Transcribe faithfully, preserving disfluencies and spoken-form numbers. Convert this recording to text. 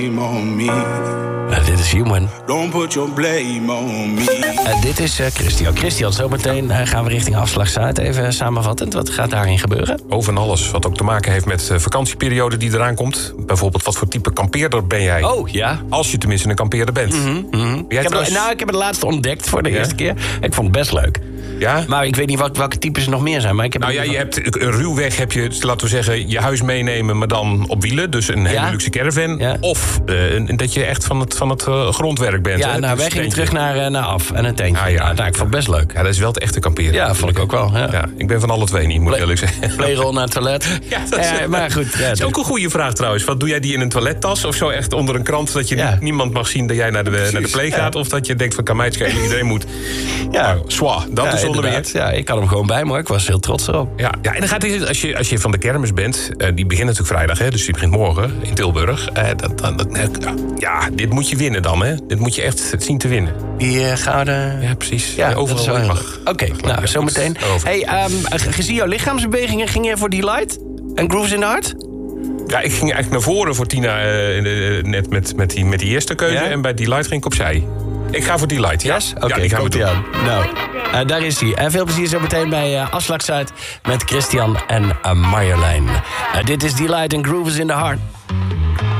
On me. Uh, dit is Human. Don't put your blame on me. Uh, dit is uh, Christian. Christian, zometeen uh, gaan we richting Afslag Zuid. Even samenvattend, wat gaat daarin gebeuren? Over en alles, wat ook te maken heeft met de vakantieperiode die eraan komt. Bijvoorbeeld, wat voor type kampeerder ben jij? Oh, ja. Als je tenminste een kampeerder bent. Mm-hmm, mm-hmm. Jij Ik, heb trouwens... het, nou, ik heb het laatst ontdekt voor de ja? eerste keer. Ik vond het best leuk. Ja? Maar ik weet niet wat, welke types er nog meer zijn. Maar ik heb Nou ja, je hebt een ruwweg, heb je, laten we zeggen, je huis meenemen, maar dan op wielen. Dus een hele ja? luxe caravan. Ja. Of uh, dat je echt van het, van het uh, grondwerk bent. Ja, hè? nou, Dus wij gingen tentje. terug naar, uh, naar af en een tentje. Ah, ja. Nou, nou, ik vond het best leuk. Ja, dat is wel het echte kamperen. Ja, vond ik ook wel. Ja. Ja, ik ben van alle twee niet, moet ik eerlijk zeggen. Playrol naar het toilet. Ja, dat is, uh, maar goed. Ja, dat is ook een goede vraag trouwens. Wat doe jij die in een toilettas of zo echt onder een krant, dat je ja. niet, niemand mag zien dat jij naar de, Precies, naar de play gaat? ja. Of dat je denkt van, kan mij het schelen, iedereen moet. Ja. Nou, zwaar, dat ja, is zonder meer. Ja, ik had hem gewoon bij me, hoor. Ik was heel trots erop. Ja, ja, en dan gaat het, als je, als je van de kermis bent, uh, die begint natuurlijk vrijdag, hè, dus die begint morgen in Tilburg. Uh, dat, dat, dat, ja, dit moet je winnen dan, hè? Dit moet je echt zien te winnen. Die uh, gouden... Ja, precies. Ja, ja, overal dat is wel mag. Oké, okay, nou, zometeen. Hey, um, gezien jouw lichaamsbewegingen, ging je voor Delight en Grooves in the Heart? Ja, ik ging eigenlijk naar voren voor Tina, uh, net met, met, die, met die eerste keuze. Ja? En bij Delight ging ik opzij. Ik ga voor Delight, ja. Yes? Oké, okay, ja, komt ie aan. Nou, uh, daar is hij. En veel plezier zo meteen bij uh, Afslag Zuid met Christian en uh, Marjolein. Uh, dit is Delight and Grooves in the Heart.